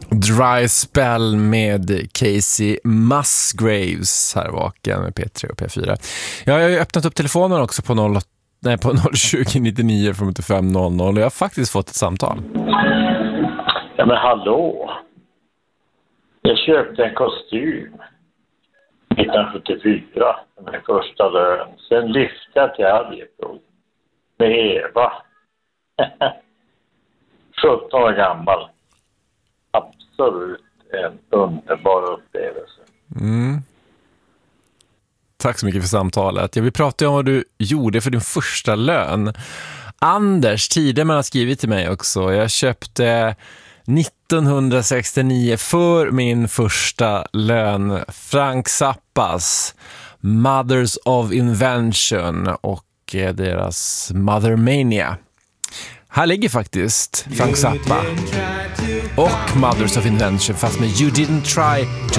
Dry Spell med Casey Musgraves här vaken med P3 och P4. Jag har ju öppnat upp telefonen också på 02099 från 8500 och jag har faktiskt fått ett samtal. Ja men hallå. Jag köpte en kostym 1974 med första lön. Sen lyfte jag till Arjeplog med Eva. 17 år gammal. Absolut en underbar upplevelse. Tack så mycket för samtalet. Jag vill prata om vad du gjorde för din första lön. Anders Tideman har skrivit till mig också. Jag köpte 1969 för min första lön Frank Zappas Mothers of Invention och deras Mother Mania. Här ligger faktiskt Frank Zappa och Mothers of Invention fast med You Didn't Try to